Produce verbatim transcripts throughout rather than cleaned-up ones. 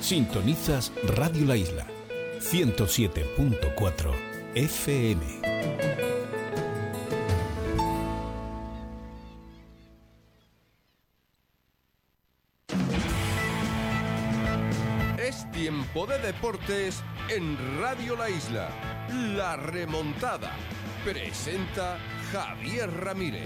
Sintonizas Radio La Isla, ciento siete punto cuatro F M. Es tiempo de deportes en Radio La Isla. La remontada. Presenta Javier Ramírez.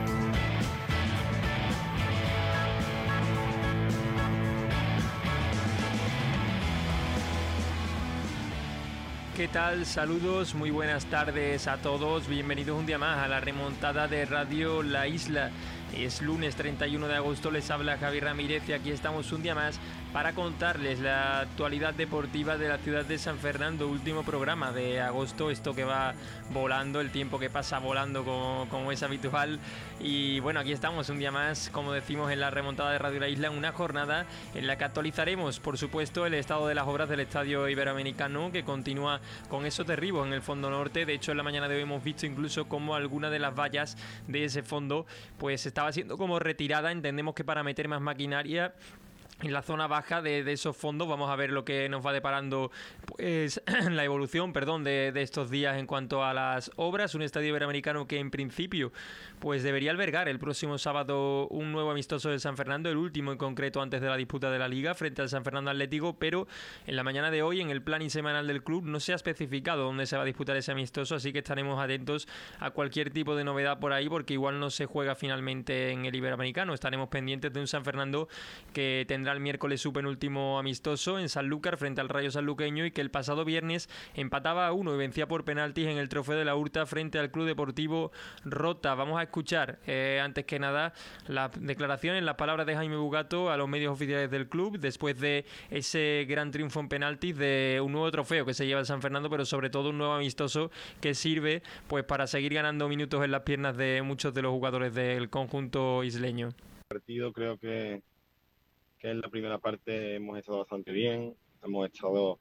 ¿Qué tal? Saludos, muy buenas tardes a todos. Bienvenidos un día más a la remontada de Radio La Isla. Es lunes treinta y uno de agosto, les habla Javier Ramírez y aquí estamos un día más para contarles la actualidad deportiva de la ciudad de San Fernando. Último programa de agosto, esto que va volando, el tiempo que pasa volando como, como es habitual. Y bueno, aquí estamos un día más, como decimos, en la remontada de Radio La Isla, una jornada en la que actualizaremos, por supuesto, el estado de las obras del Estadio Iberoamericano, que continúa con esos derribos en el fondo norte. De hecho, en la mañana de hoy hemos visto incluso cómo alguna de las vallas de ese fondo pues estaba siendo como retirada. Entendemos que para meter más maquinaria en la zona baja de, de esos fondos. Vamos a ver lo que nos va deparando pues la evolución, perdón, de, de estos días en cuanto a las obras. Un estadio iberoamericano que en principio pues debería albergar el próximo sábado un nuevo amistoso de San Fernando, el último en concreto antes de la disputa de la Liga frente al San Fernando Atlético, pero en la mañana de hoy en el planning semanal del club no se ha especificado dónde se va a disputar ese amistoso, así que estaremos atentos a cualquier tipo de novedad por ahí, porque igual no se juega finalmente en el Iberoamericano. Estaremos pendientes de un San Fernando que tendrá el miércoles su penúltimo amistoso en Sanlúcar frente al Rayo Sanluqueño, y que el pasado viernes empataba a uno y vencía por penaltis en el Trofeo de la Hurta frente al Club Deportivo Rota. Vamos a escuchar eh, antes que nada las declaraciones, las palabras de Jaime Bugato a los medios oficiales del club después de ese gran triunfo en penaltis, de un nuevo trofeo que se lleva el San Fernando, pero sobre todo un nuevo amistoso que sirve pues para seguir ganando minutos en las piernas de muchos de los jugadores del conjunto isleño. El partido creo que que en la primera parte hemos estado bastante bien, hemos estado,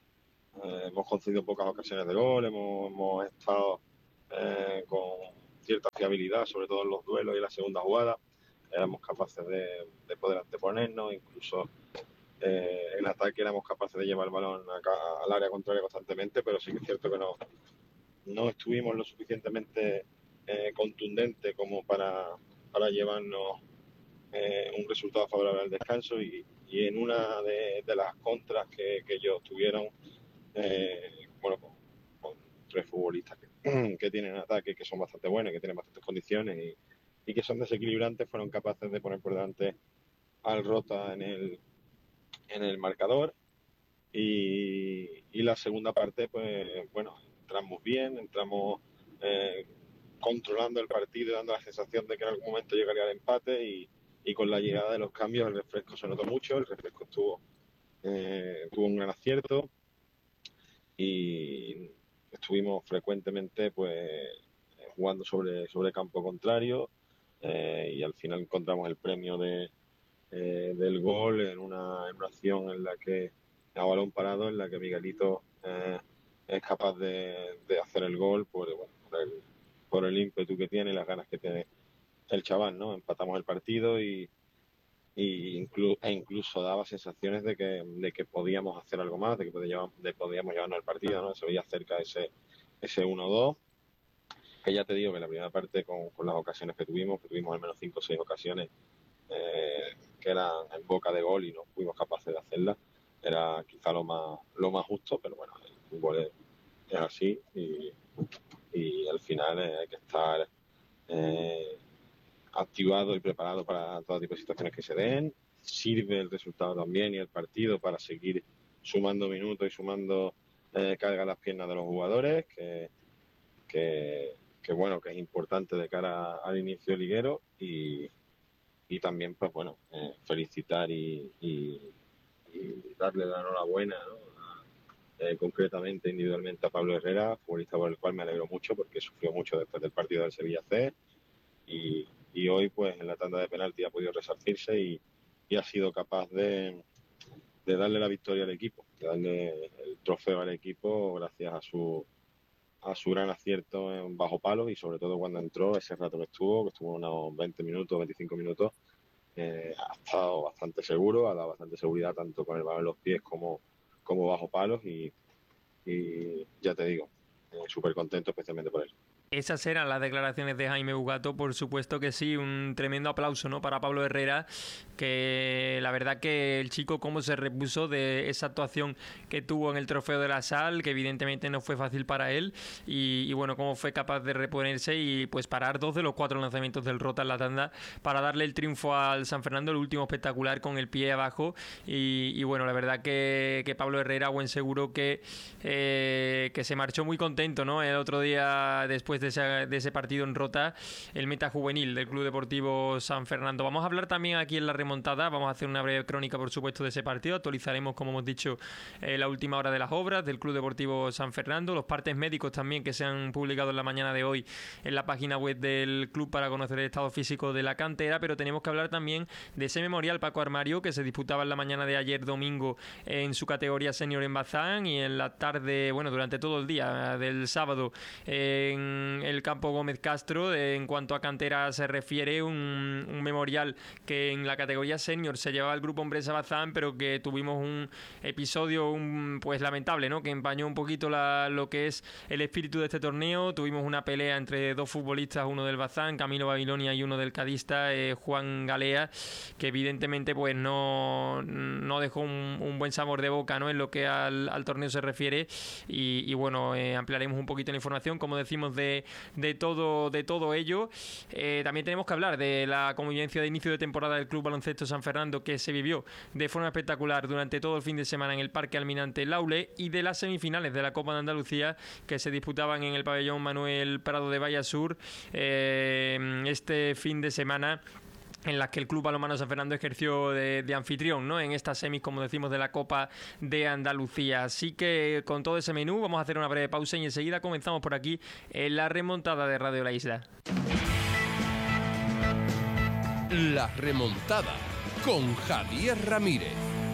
eh, hemos conseguido pocas ocasiones de gol, hemos, hemos estado eh, con cierta fiabilidad, sobre todo en los duelos y la segunda jugada. Éramos capaces de, de poder anteponernos, incluso eh, en ataque éramos capaces de llevar el balón acá, al área contraria constantemente, pero sí que es cierto que no, no estuvimos lo suficientemente eh, contundentes como para, para llevarnos Eh, un resultado favorable al descanso, y, y en una de, de las contras que, que ellos tuvieron, eh, bueno, con, con tres futbolistas que, que tienen ataque, que son bastante buenos, que tienen bastantes condiciones y, y que son desequilibrantes, fueron capaces de poner por delante al Rota en el, en el marcador. Y, y la segunda parte, pues bueno, entramos bien, entramos eh, controlando el partido y dando la sensación de que en algún momento llegaría el empate, y Y con la llegada de los cambios el refresco se notó mucho, el refresco estuvo, eh, tuvo un gran acierto y estuvimos frecuentemente pues jugando sobre, sobre campo contrario, eh, y al final encontramos el premio de, eh, del gol en una, en una acción en la que, a balón parado, en la que Miguelito eh, es capaz de, de hacer el gol por, bueno, por, el, por el ímpetu que tiene y las ganas que tiene el chaval, ¿no? Empatamos el partido y, y inclu, e incluso daba sensaciones de que, de que podíamos hacer algo más, de que podíamos, de podíamos llevarnos el partido, ¿no? Se veía cerca ese, ese uno dos, que ya te digo que la primera parte con, con las ocasiones que tuvimos, que tuvimos al menos cinco o seis ocasiones eh, que eran en boca de gol y no fuimos capaces de hacerlas, era quizá lo más, lo más justo, pero bueno, el fútbol es, es así y, y al final eh, hay que estar eh, activado y preparado para todo tipo de situaciones que se den. Sirve el resultado también y el partido para seguir sumando minutos y sumando eh, carga a las piernas de los jugadores, que, que, que bueno, que es importante de cara al inicio liguero, y, y también pues bueno, eh, felicitar y, y, y darle la enhorabuena, ¿no? Eh, concretamente individualmente a Pablo Herrera, futbolista por el cual me alegro mucho porque sufrió mucho después del partido del Sevilla C, y, y hoy pues en la tanda de penalti ha podido resarcirse y, y ha sido capaz de, de darle la victoria al equipo, de darle el trofeo al equipo gracias a su a su gran acierto en bajo palo, y sobre todo cuando entró ese rato que estuvo, que estuvo unos veinte minutos, veinticinco minutos, eh, ha estado bastante seguro, ha dado bastante seguridad tanto con el balón en los pies como, como bajo palos y, y ya te digo, eh, súper contento especialmente por él. Esas eran las declaraciones de Jaime Bugato, por supuesto que sí, un tremendo aplauso, ¿no?, para Pablo Herrera, que la verdad que el chico cómo se repuso de esa actuación que tuvo en el Trofeo de la Sal, que evidentemente no fue fácil para él, y, y bueno, cómo fue capaz de reponerse y pues parar dos de los cuatro lanzamientos del Rota en la tanda para darle el triunfo al San Fernando, el último espectacular con el pie abajo, y, y bueno, la verdad que, que Pablo Herrera, buen seguro que, eh, que se marchó muy contento, ¿no?, el otro día después de ese, de ese partido en Rota, el meta juvenil del Club Deportivo San Fernando. Vamos a hablar también aquí en la remontada, vamos a hacer una breve crónica por supuesto de ese partido, actualizaremos como hemos dicho eh, la última hora de las obras del Club Deportivo San Fernando, los partes médicos también que se han publicado en la mañana de hoy en la página web del club para conocer el estado físico de la cantera, pero tenemos que hablar también de ese memorial Paco Armario que se disputaba en la mañana de ayer domingo en su categoría senior en Bazán y en la tarde, bueno, durante todo el día del sábado en el campo Gómez Castro. En cuanto a cantera se refiere, un, un memorial que en la categoría senior se llevaba el grupo Hombresa Bazán, pero que tuvimos un episodio un, pues lamentable, ¿no?, que empañó un poquito la, lo que es el espíritu de este torneo. Tuvimos una pelea entre dos futbolistas, uno del Bazán, Camilo Babilonia, y uno del cadista, eh, Juan Galea, que evidentemente pues no, no dejó un, un buen sabor de boca, ¿no?, en lo que al, al torneo se refiere, y, y bueno, eh, ampliaremos un poquito la información, como decimos, de, de todo de todo ello. Eh, también tenemos que hablar de la convivencia de inicio de temporada del Club Baloncesto San Fernando, que se vivió de forma espectacular durante todo el fin de semana en el Parque Almirante Laule, y de las semifinales de la Copa de Andalucía que se disputaban en el pabellón Manuel Prado de Vallasur eh, este fin de semana, en las que el Club Balonmano San Fernando ejerció de, de anfitrión, ¿no?, en estas semis, como decimos, de la Copa de Andalucía. Así que con todo ese menú vamos a hacer una breve pausa y enseguida comenzamos por aquí en la remontada de Radio La Isla. La remontada con Javier Ramírez.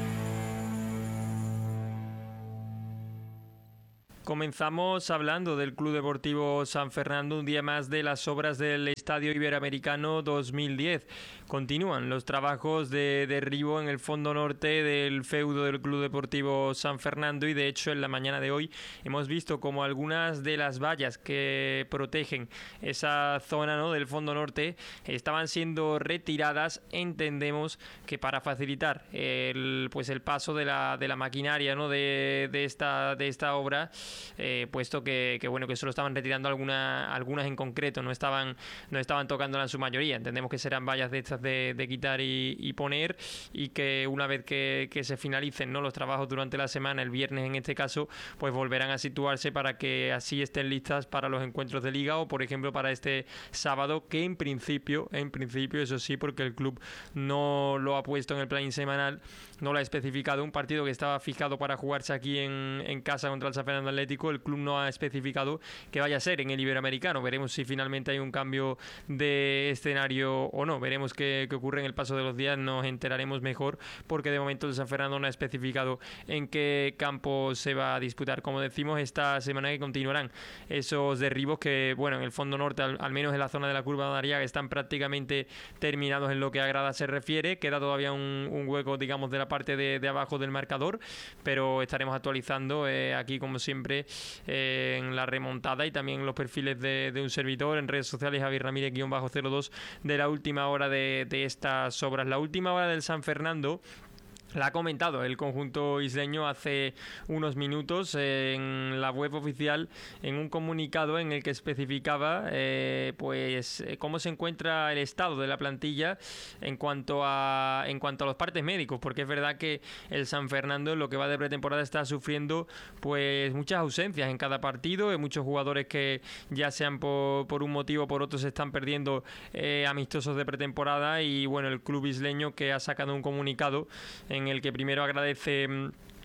Comenzamos hablando del Club Deportivo San Fernando, un día más de las obras del Estadio Iberoamericano dos mil diez. Continúan los trabajos de derribo en el fondo norte del feudo del Club Deportivo San Fernando, y de hecho en la mañana de hoy hemos visto como algunas de las vallas que protegen esa zona, ¿no?, del fondo norte estaban siendo retiradas, entendemos que para facilitar el, pues el paso de la, de la maquinaria, ¿no?, de, de, esta, de esta obra. Eh, puesto que, que bueno que solo estaban retirando alguna, algunas en concreto, no estaban no estaban tocándola en su mayoría. Entendemos que serán vallas de estas de, de quitar y, y poner, y que una vez que, que se finalicen, ¿no?, los trabajos durante la semana, el viernes en este caso, pues volverán a situarse para que así estén listas para los encuentros de liga, o por ejemplo para este sábado, que en principio, en principio, eso sí, porque el club no lo ha puesto en el plan semanal, no lo ha especificado, un partido que estaba fijado para jugarse aquí en, en casa contra el San Fernando Atlético. El club no ha especificado que vaya a ser en el Iberoamericano. Veremos si finalmente hay un cambio de escenario o no. Veremos qué, qué ocurre en el paso de los días. Nos enteraremos mejor, porque de momento el San Fernando no ha especificado en qué campo se va a disputar. Como decimos, esta semana que continuarán esos derribos que, bueno, en el fondo norte, al, al menos en la zona de la curva de Ariaga, están prácticamente terminados en lo que a grada se refiere. Queda todavía un, un hueco, digamos, de la parte de, de abajo del marcador, pero estaremos actualizando eh, aquí, como siempre, Eh, en la remontada, y también en los perfiles de, de un servidor en redes sociales, Javier Ramírez cero dos, de la última hora de, de estas obras. La última hora del San Fernando la ha comentado el conjunto isleño hace unos minutos en la web oficial, en un comunicado en el que especificaba eh, pues cómo se encuentra el estado de la plantilla en cuanto a en cuanto a los partes médicos, porque es verdad que el San Fernando en lo que va de pretemporada está sufriendo pues muchas ausencias en cada partido, hay muchos jugadores que ya sean por, por un motivo o por otro se están perdiendo eh, amistosos de pretemporada, y bueno, el club isleño que ha sacado un comunicado en en el que primero agradece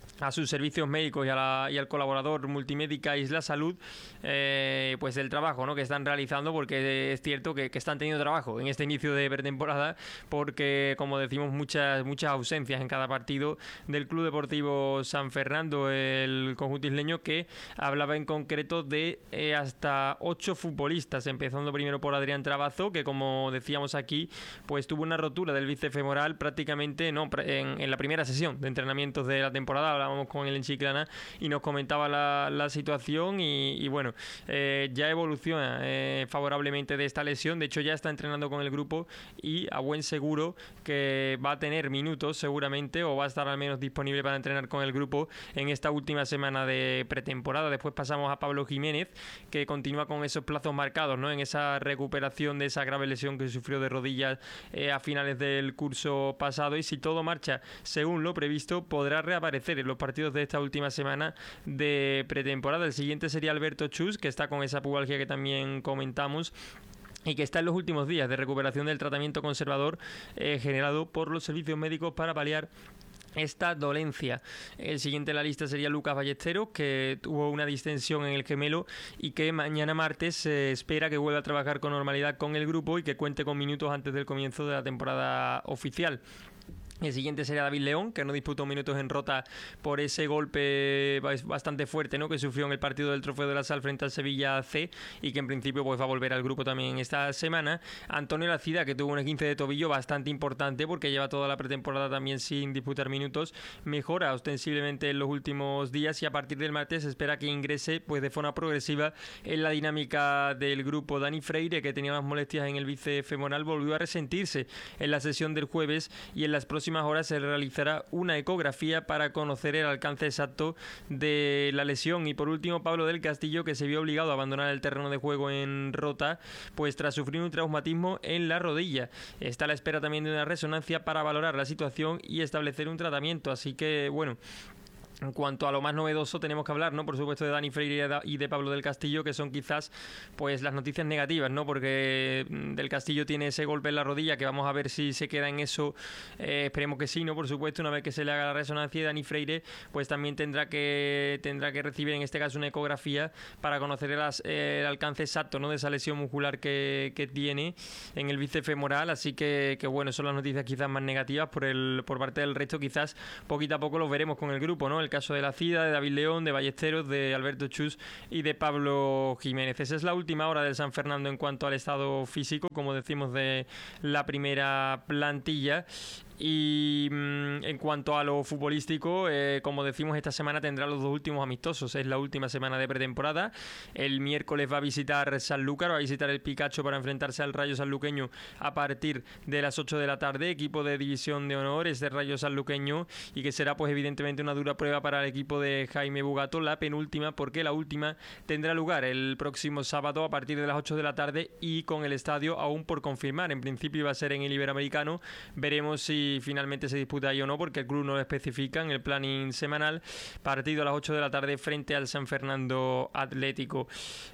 a sus servicios médicos y, a la, y al colaborador Multimédica Isla Salud, eh, pues el trabajo, ¿no?, que están realizando, porque es cierto que, que están teniendo trabajo en este inicio de pretemporada, porque como decimos, muchas muchas ausencias en cada partido del Club Deportivo San Fernando, el conjunto isleño, que hablaba en concreto de eh, hasta ocho futbolistas, empezando primero por Adrián Trabazo, que como decíamos aquí, pues tuvo una rotura del bíceps femoral prácticamente no en, en la primera sesión de entrenamientos de la temporada. Hablábamos con él en Chiclana y nos comentaba la, la situación y, y bueno, eh, ya evoluciona eh, favorablemente de esta lesión. De hecho, ya está entrenando con el grupo y a buen seguro que va a tener minutos seguramente, o va a estar al menos disponible para entrenar con el grupo en esta última semana de pretemporada. Después pasamos a Pablo Jiménez, que continúa con esos plazos marcados, ¿no?, en esa recuperación de esa grave lesión que sufrió de rodillas eh, a finales del curso pasado, y si todo marcha según lo previsto, podrá reaparecer en los partidos de esta última semana de pretemporada. El siguiente sería Alberto Chus, que está con esa pubalgia que también comentamos y que está en los últimos días de recuperación del tratamiento conservador eh, generado por los servicios médicos para paliar esta dolencia. El siguiente en la lista sería Lucas Ballesteros, que tuvo una distensión en el gemelo y que mañana martes se espera que vuelva a trabajar con normalidad con el grupo y que cuente con minutos antes del comienzo de la temporada oficial. El siguiente sería David León, que no disputó minutos en Rota por ese golpe bastante fuerte, ¿no?, que sufrió en el partido del Trofeo de la Sal frente al Sevilla C, y que en principio pues va a volver al grupo también esta semana. Antonio Lacida, que tuvo un esguince de tobillo bastante importante porque lleva toda la pretemporada también sin disputar minutos, mejora ostensiblemente en los últimos días y a partir del martes se espera que ingrese pues de forma progresiva en la dinámica del grupo. Dani Freire, que tenía unas molestias en el bíceps femoral, volvió a resentirse en la sesión del jueves y en las próximas horas se realizará una ecografía para conocer el alcance exacto de la lesión. Y por último, Pablo del Castillo, que se vio obligado a abandonar el terreno de juego en Rota pues tras sufrir un traumatismo en la rodilla. Está a la espera también de una resonancia para valorar la situación y establecer un tratamiento, así que bueno, en cuanto a lo más novedoso tenemos que hablar, ¿no?, por supuesto, de Dani Freire y de Pablo del Castillo, que son quizás pues las noticias negativas, ¿no?, porque del Castillo tiene ese golpe en la rodilla que vamos a ver si se queda en eso, eh, esperemos que sí, ¿no?, por supuesto, una vez que se le haga la resonancia. Y Dani Freire pues también tendrá que tendrá que recibir en este caso una ecografía para conocer el, eh, el alcance exacto, ¿no?, de esa lesión muscular que, que tiene en el bíceps femoral, así que, que bueno, son las noticias quizás más negativas. Por el por parte del resto quizás poquito a poco los veremos con el grupo, ¿no?, el caso de Lacida, de David León, de Ballesteros, de Alberto Chus y de Pablo Jiménez. Esa es la última hora del San Fernando en cuanto al estado físico, como decimos, de la primera plantilla. Y mmm, en cuanto a lo futbolístico, eh, como decimos, esta semana tendrá los dos últimos amistosos. Es la última semana de pretemporada. El miércoles va a visitar Sanlúcar, va a visitar el Picacho para enfrentarse al Rayo Sanluqueño a partir de las ocho de la tarde. Equipo de división de honor es de Rayo Sanluqueño y que será pues evidentemente una dura prueba para el equipo de Jaime Bugato, la penúltima, porque la última tendrá lugar el próximo sábado a partir de las ocho de la tarde y con el estadio aún por confirmar. En principio iba a ser en el Iberoamericano. Veremos si finalmente se disputa ahí o no, porque el club no lo especifica en el planning semanal. Partido a las ocho de la tarde frente al San Fernando Atlético.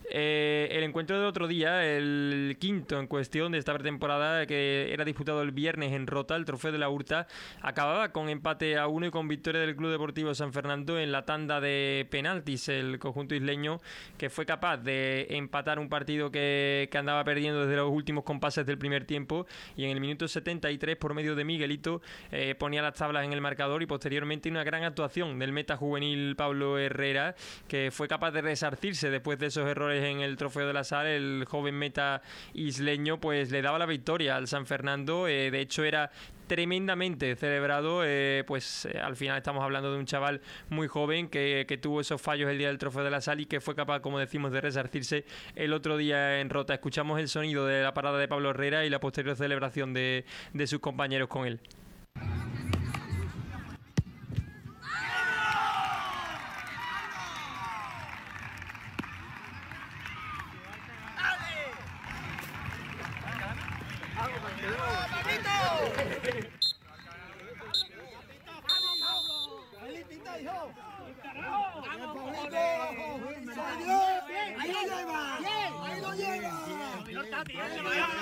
Eh, el encuentro del otro día, el quinto en cuestión de esta pretemporada, que era disputado el viernes en Rota, el Trofeo de la Hurta, acababa con empate a uno y con victoria del Club Deportivo San Fernando en la tanda de penaltis. El conjunto isleño, que fue capaz de empatar un partido que, que andaba perdiendo desde los últimos compases del primer tiempo, y en el minuto setenta y tres por medio de Miguelito eh, ponía las tablas en el marcador, y posteriormente una gran actuación del meta juvenil Pablo Herrera, que fue capaz de resarcirse después de esos errores en el Trofeo de la Sal. El joven meta isleño pues le daba la victoria al San Fernando. Eh, de hecho era tremendamente celebrado, eh, pues eh, al final estamos hablando de un chaval muy joven que, que tuvo esos fallos el día del Trofeo de la Sal y que fue capaz, como decimos, de resarcirse el otro día en Rota. Escuchamos el sonido de la parada de Pablo Herrera y la posterior celebración de, de sus compañeros con él.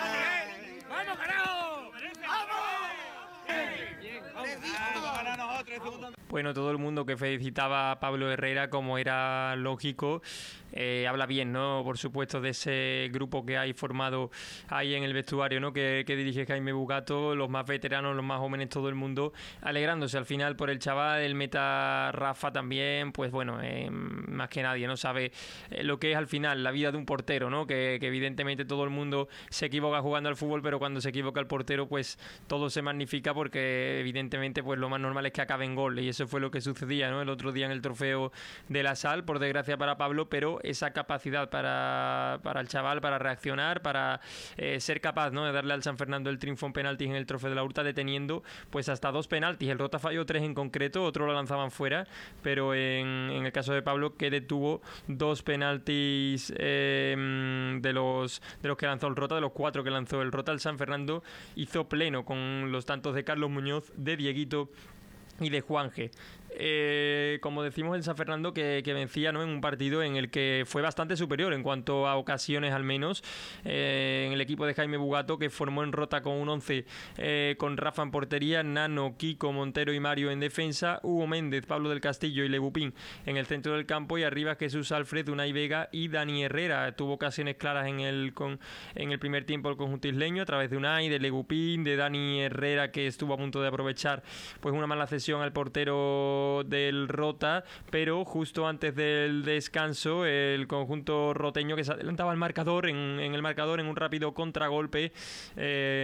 ¡Vamos, carajo! ¡Vamos! ¡Vamos a ganar nosotros! Bueno, todo el mundo que felicitaba a Pablo Herrera, como era lógico, eh, habla bien, ¿no? Por supuesto, de ese grupo que hay formado ahí en el vestuario, ¿no? Que, que dirige Jaime Bugato, los más veteranos, los más jóvenes, todo el mundo alegrándose al final por el chaval, el meta Rafa también, pues bueno, eh, más que nadie, ¿no? Sabe eh, lo que es al final la vida de un portero, ¿no? Que, que evidentemente todo el mundo se equivoca jugando al fútbol, pero cuando se equivoca el portero, pues todo se magnifica porque evidentemente pues lo más normal es que acabe en gol, y eso fue lo que sucedía, ¿no? El otro día en el trofeo de la Sal, por desgracia para Pablo, pero esa capacidad para, para el chaval, para reaccionar, para eh, ser capaz, ¿no? de darle al San Fernando el triunfo en penaltis en el trofeo de la Urta, deteniendo pues hasta dos penaltis. El Rota falló tres en concreto, otro lo lanzaban fuera, pero en, en el caso de Pablo, que detuvo dos penaltis eh, de los de los que lanzó el Rota, de los cuatro que lanzó el Rota, el San Fernando hizo pleno con los tantos de Carlos Muñoz, de Dieguito y de Juanje. Eh, como decimos, el San Fernando que, que vencía, ¿no? en un partido en el que fue bastante superior en cuanto a ocasiones, al menos eh, en el equipo de Jaime Bugato, que formó en Rota con un once eh, con Rafa en portería, Nano, Kiko, Montero y Mario en defensa, Hugo Méndez, Pablo del Castillo y Legupín en el centro del campo, y arriba Jesús Alfred, Unai Vega y Dani Herrera. Tuvo ocasiones claras en el, con, en el primer tiempo el conjunto isleño a través de Unai, de Legupín, de Dani Herrera, que estuvo a punto de aprovechar pues una mala cesión al portero del Rota, pero justo antes del descanso el conjunto roteño, que se adelantaba al marcador en, en el marcador en un rápido contragolpe, eh,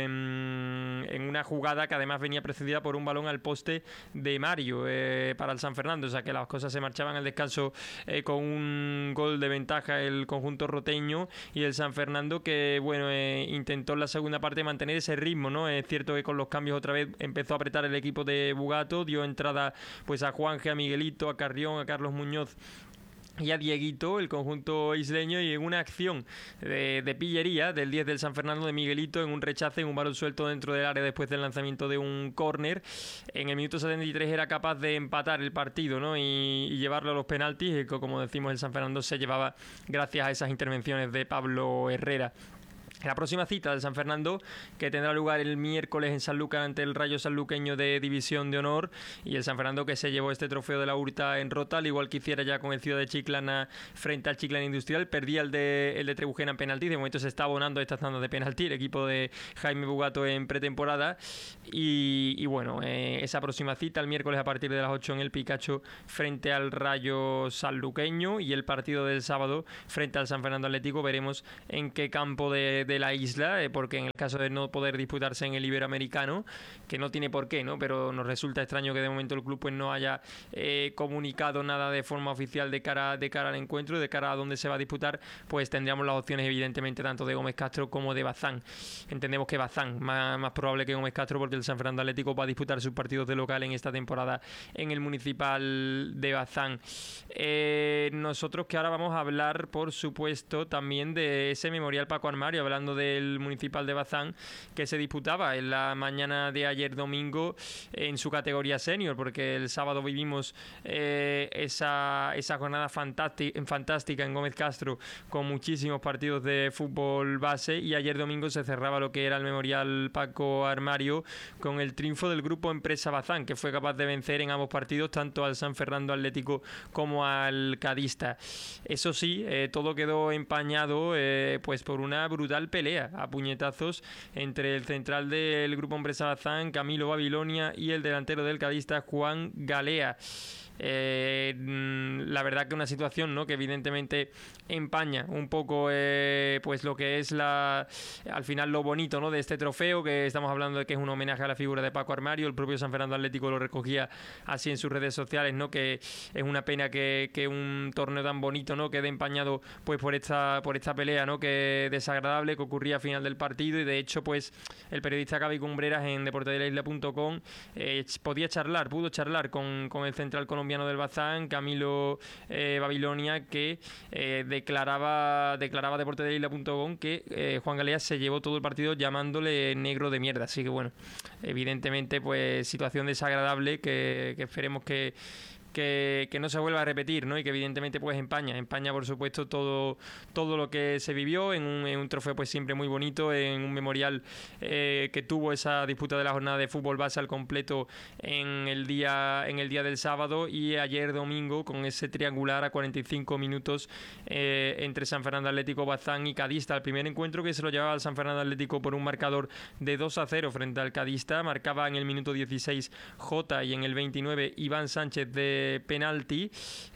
en una jugada que además venía precedida por un balón al poste de Mario eh, para el San Fernando, o sea que las cosas se marchaban al descanso eh, con un gol de ventaja el conjunto roteño, y el San Fernando que bueno eh, intentó en la segunda parte mantener ese ritmo, ¿no? Es cierto que con los cambios otra vez empezó a apretar el equipo de Bugato, dio entrada pues a Juanje, a Miguelito, a Carrión, a Carlos Muñoz y a Dieguito, el conjunto isleño, y en una acción de, de pillería del diez del San Fernando, de Miguelito, en un rechace, en un balón suelto dentro del área después del lanzamiento de un córner, en el minuto setenta y tres era capaz de empatar el partido, ¿no? y, y llevarlo a los penaltis, y como decimos el San Fernando se llevaba gracias a esas intervenciones de Pablo Herrera. La próxima cita del San Fernando, que tendrá lugar el miércoles en Sanlúcar ante el Rayo Sanluqueño de División de Honor, y el San Fernando que se llevó este trofeo de la Urta en Rota, al igual que hiciera ya con el Ciudad de Chiclana frente al Chiclana Industrial. Perdía el de, el de Trebujena en penalti, de momento se está abonando estas tandas de penalti el equipo de Jaime Bugato en pretemporada, y, y bueno, eh, esa próxima cita el miércoles a partir de las ocho en el Picacho frente al Rayo Sanluqueño, y el partido del sábado frente al San Fernando Atlético veremos en qué campo de de la isla, eh, porque en el caso de no poder disputarse en el Iberoamericano, que no tiene por qué, ¿no? Pero nos resulta extraño que de momento el club pues no haya eh, comunicado nada de forma oficial de cara, de cara al encuentro, de cara a dónde se va a disputar, pues tendríamos las opciones evidentemente tanto de Gómez Castro como de Bazán. Entendemos que Bazán, más, más probable que Gómez Castro, porque el San Fernando Atlético va a disputar sus partidos de local en esta temporada en el Municipal de Bazán. Eh, nosotros que ahora vamos a hablar, por supuesto, también de ese Memorial Paco Armario, hablando del Municipal de Bazán, que se disputaba en la mañana de ayer domingo en su categoría senior, porque el sábado vivimos eh, esa, esa jornada fantástica en Gómez Castro con muchísimos partidos de fútbol base, y ayer domingo se cerraba lo que era el Memorial Paco Armario con el triunfo del grupo Empresa Bazán, que fue capaz de vencer en ambos partidos tanto al San Fernando Atlético como al Cadista. Eso sí, eh, todo quedó empañado eh, pues por una brutal pelea a puñetazos entre el central del grupo Empresa Bazán, Camilo Babilonia, y el delantero del Cadista, Juan Galea. Eh, la verdad que una situación, ¿no?, que evidentemente empaña un poco eh, pues lo que es la al final lo bonito, ¿no?, de este trofeo, que estamos hablando de que es un homenaje a la figura de Paco Armario. El propio San Fernando Atlético lo recogía así en sus redes sociales, ¿no?, que es una pena que, que un torneo tan bonito, ¿no?, quede empañado pues por esta por esta pelea, ¿no?, que desagradable que ocurría a final del partido. Y de hecho pues el periodista Gaby Cumbreras en deporte de la isla punto com eh, podía charlar, pudo charlar con, con el central colombiano del Bazán, Camilo eh, Babilonia, que eh, declaraba declaraba a deporte de la isla punto com que eh, Juan Galea se llevó todo el partido llamándole negro de mierda. Así que bueno, evidentemente pues situación desagradable que, que esperemos que que, que no se vuelva a repetir, ¿no? Y que evidentemente pues empaña, empaña por supuesto todo, todo lo que se vivió en un, en un trofeo pues siempre muy bonito, en un memorial eh, que tuvo esa disputa de la jornada de fútbol base al completo en el día, en el día del sábado, y ayer domingo con ese triangular a cuarenta y cinco minutos eh, entre San Fernando Atlético, Bazán y Cadista. El primer encuentro que se lo llevaba al San Fernando Atlético por un marcador de dos a cero frente al Cadista. Marcaba en el minuto dieciséis Jota y en el veintinueve Iván Sánchez de penalti.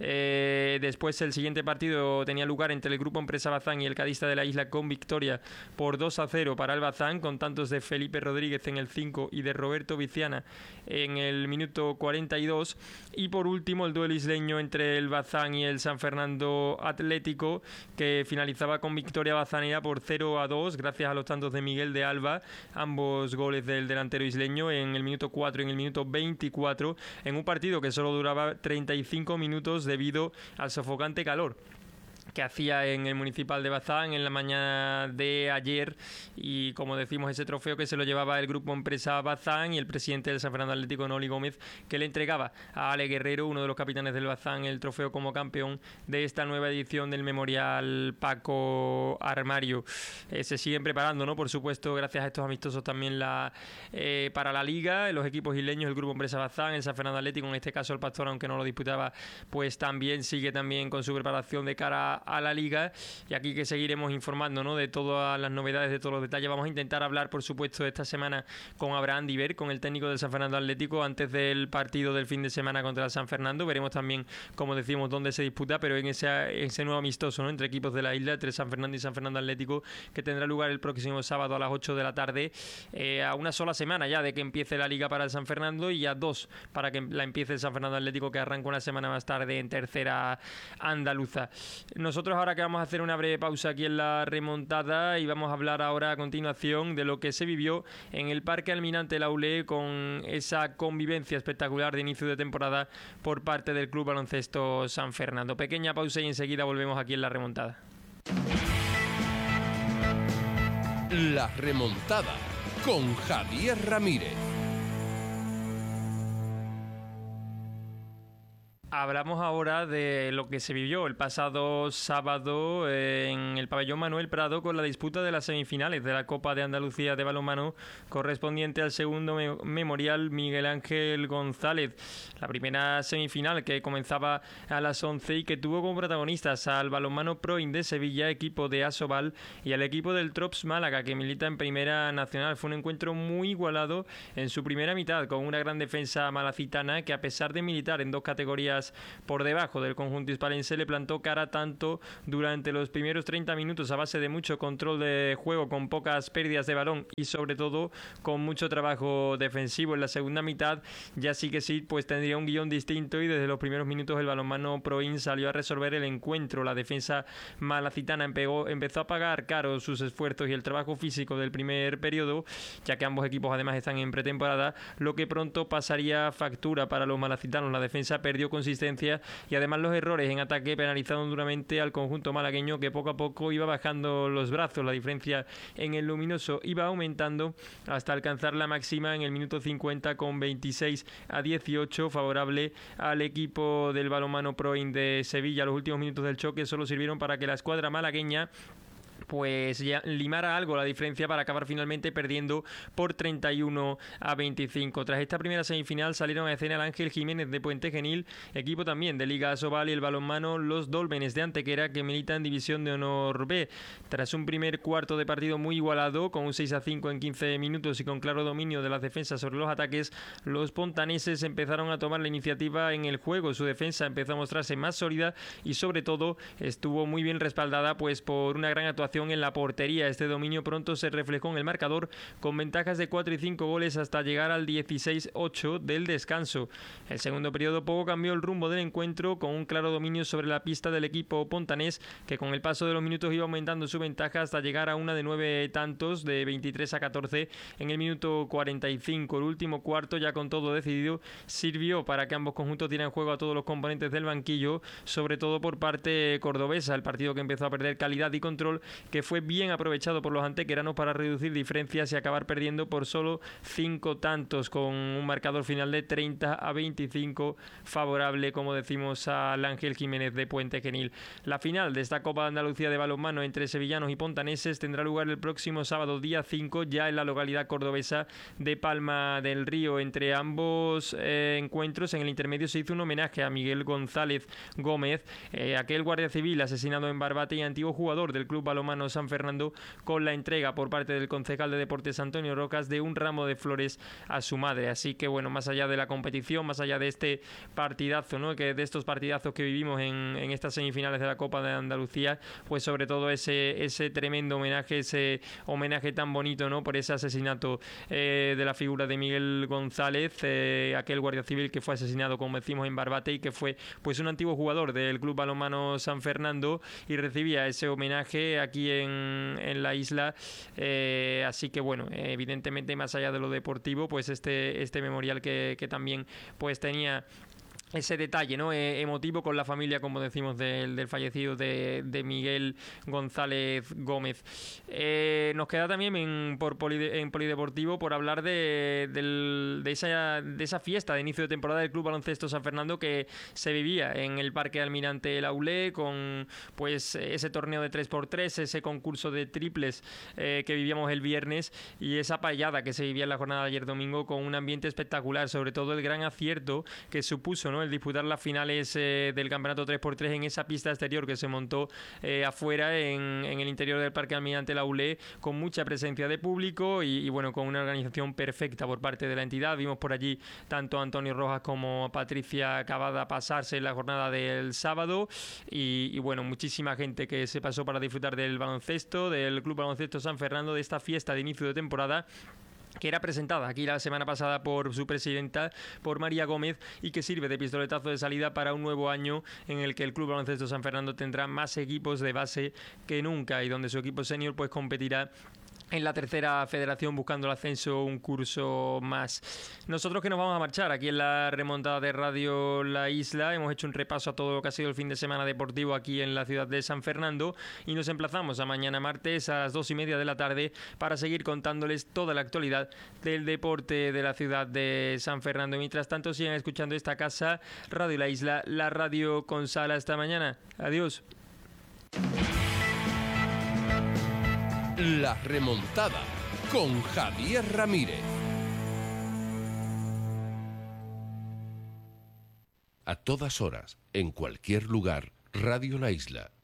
Eh, después el siguiente partido tenía lugar entre el Grupo Empresa Bazán y el Cadista de la Isla, con victoria por dos a cero para el Bazán, con tantos de Felipe Rodríguez en el cinco y de Roberto Viciana en el minuto cuarenta y dos. Y por último el duelo isleño entre el Bazán y el San Fernando Atlético, que finalizaba con victoria bazanera por cero a dos gracias a los tantos de Miguel de Alba, ambos goles del delantero isleño en el minuto cuatro y en el minuto veinticuatro, en un partido que solo duraba treinta y cinco minutos debido al sofocante calor que hacía en el Municipal de Bazán en la mañana de ayer. Y como decimos, ese trofeo que se lo llevaba el Grupo Empresa Bazán y el presidente del San Fernando Atlético, Noli Gómez, que le entregaba a Ale Guerrero, uno de los capitanes del Bazán, el trofeo como campeón de esta nueva edición del Memorial Paco Armario. Eh, se siguen preparando, ¿no? Por supuesto, gracias a estos amistosos también la eh, para la Liga, los equipos isleños, el Grupo Empresa Bazán, el San Fernando Atlético, en este caso el Pastor, aunque no lo disputaba, pues también sigue también con su preparación de cara a la Liga, y aquí que seguiremos informando, ¿no?, de todas las novedades, de todos los detalles. Vamos a intentar hablar, por supuesto, esta semana con Abraham Diver, con el técnico del San Fernando Atlético, antes del partido del fin de semana contra el San Fernando. Veremos también, como decimos, dónde se disputa, pero en ese, ese nuevo amistoso, ¿no?, entre equipos de la isla, entre San Fernando y San Fernando Atlético, que tendrá lugar el próximo sábado a las ocho de la tarde, eh, a una sola semana ya de que empiece la Liga para el San Fernando, y a dos para que la empiece el San Fernando Atlético, que arranca una semana más tarde en tercera andaluza. Nosotros ahora que vamos a hacer una breve pausa aquí en la remontada, y vamos a hablar ahora a continuación de lo que se vivió en el Parque Almirante Laulé, con esa convivencia espectacular de inicio de temporada por parte del Club Baloncesto San Fernando. Pequeña pausa y enseguida volvemos aquí en la remontada. La remontada con Javier Ramírez. Hablamos ahora de lo que se vivió el pasado sábado en el pabellón Manuel Prado, con la disputa de las semifinales de la Copa de Andalucía de balonmano, correspondiente al segundo me- memorial Miguel Ángel González. La primera semifinal, que comenzaba a las once y que tuvo como protagonistas al balonmano Proin de Sevilla, equipo de Asobal, y al equipo del Trops Málaga, que milita en Primera Nacional. Fue un encuentro muy igualado en su primera mitad, con una gran defensa malacitana que, a pesar de militar en dos categorías por debajo del conjunto hispalense, le plantó cara tanto durante los primeros treinta minutos a base de mucho control de juego, con pocas pérdidas de balón y sobre todo con mucho trabajo defensivo. En la segunda mitad ya sí que sí, pues tendría un guión distinto, y desde los primeros minutos el balonmano Proin salió a resolver el encuentro. La defensa malacitana empegó, empezó a pagar caro sus esfuerzos y el trabajo físico del primer periodo, ya que ambos equipos además están en pretemporada, lo que pronto pasaría factura para los malacitanos. La defensa perdió consistencia y además los errores en ataque penalizaron duramente al conjunto malagueño, que poco a poco iba bajando los brazos. La diferencia en el luminoso iba aumentando hasta alcanzar la máxima en el minuto cincuenta, con veintiséis a dieciocho, favorable al equipo del balonmano Proin de Sevilla. Los últimos minutos del choque solo sirvieron para que la escuadra malagueña pues ya limara algo la diferencia, para acabar finalmente perdiendo por treinta y uno a veinticinco. Tras esta primera semifinal salieron a escena el Ángel Jiménez de Puente Genil, equipo también de Liga Asobal, y el balonmano Los Dólmenes de Antequera, que milita en División de Honor B. Tras un primer cuarto de partido muy igualado, con un seis a cinco en quince minutos y con claro dominio de las defensas sobre los ataques, los pontaneses empezaron a tomar la iniciativa en el juego. Su defensa empezó a mostrarse más sólida y sobre todo estuvo muy bien respaldada pues por una gran actuación en la portería. Este dominio pronto se reflejó en el marcador, con ventajas de cuatro y cinco goles hasta llegar al dieciséis ocho del descanso. El segundo periodo poco cambió el rumbo del encuentro, con un claro dominio sobre la pista del equipo pontanés, que con el paso de los minutos iba aumentando su ventaja hasta llegar a una de nueve tantos, de veintitrés a catorce en el minuto cuarenta y cinco. El último cuarto, ya con todo decidido, sirvió para que ambos conjuntos dieran juego a todos los componentes del banquillo, sobre todo por parte cordobesa. El partido, que empezó a perder calidad y control, que fue bien aprovechado por los antequeranos para reducir diferencias y acabar perdiendo por solo cinco tantos, con un marcador final de treinta a veinticinco favorable, como decimos, al Ángel Jiménez de Puente Genil. La final de esta Copa de Andalucía de balonmano entre sevillanos y pontaneses tendrá lugar el próximo sábado día cinco, ya en la localidad cordobesa de Palma del Río. Entre ambos eh, encuentros, en el intermedio se hizo un homenaje a Miguel González Gómez, eh, aquel guardia civil asesinado en Barbate y antiguo jugador del Club Balonmano San Fernando, con la entrega por parte del concejal de Deportes Antonio Rocas de un ramo de flores a su madre. Así que bueno, más allá de la competición, más allá de este partidazo, ¿no?, que de estos partidazos que vivimos en, en estas semifinales de la Copa de Andalucía, pues sobre todo ese, ese tremendo homenaje, ese homenaje tan bonito, ¿no?, por ese asesinato eh, de la figura de Miguel González, eh, aquel guardia civil que fue asesinado, como decimos, en Barbate y que fue pues un antiguo jugador del Club Balonmano San Fernando, y recibía ese homenaje aquí en, en la isla. Eh, así que bueno, evidentemente, más allá de lo deportivo, pues este, este memorial que, que también pues tenía ese detalle, ¿no?, eh, emotivo con la familia, como decimos, del, del fallecido de, de Miguel González Gómez. Eh, nos queda también en, por poli, en Polideportivo por hablar de, del, de, esa, de esa fiesta de inicio de temporada del Club Baloncesto San Fernando que se vivía en el Parque Almirante El Aulé, con pues ese torneo de tres por tres, ese concurso de triples eh, que vivíamos el viernes, y esa payada que se vivía en la jornada de ayer domingo, con un ambiente espectacular, sobre todo el gran acierto que supuso, ¿no?, el disputar las finales eh, del campeonato tres por tres en esa pista exterior que se montó eh, afuera en, en el interior del Parque Almirante La Ulé, con mucha presencia de público y, y bueno, con una organización perfecta por parte de la entidad. Vimos por allí tanto a Antonio Rojas como a Patricia Cavada pasarse en la jornada del sábado, y, y bueno, muchísima gente que se pasó para disfrutar del baloncesto, del Club Baloncesto San Fernando, de esta fiesta de inicio de temporada, que era presentada aquí la semana pasada por su presidenta, por María Gómez, y que sirve de pistoletazo de salida para un nuevo año en el que el Club Baloncesto San Fernando tendrá más equipos de base que nunca, y donde su equipo senior pues competirá en la tercera federación buscando el ascenso un curso más. Nosotros que nos vamos a marchar aquí en la remontada de Radio La Isla, hemos hecho un repaso a todo lo que ha sido el fin de semana deportivo aquí en la ciudad de San Fernando, y nos emplazamos a mañana martes a las dos y media de la tarde para seguir contándoles toda la actualidad del deporte de la ciudad de San Fernando. Mientras tanto, sigan escuchando esta casa, Radio La Isla, la radio con sala. Hasta mañana. Adiós. La remontada con Javier Ramírez. A todas horas, en cualquier lugar, Radio La Isla.